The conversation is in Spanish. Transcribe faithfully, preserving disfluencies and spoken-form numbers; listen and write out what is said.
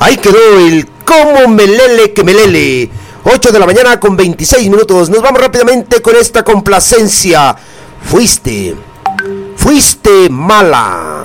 Ahí quedó el como melele que melele. ocho de la mañana con veintiséis minutos. Nos vamos rápidamente con esta complacencia. Fuiste, fuiste mala.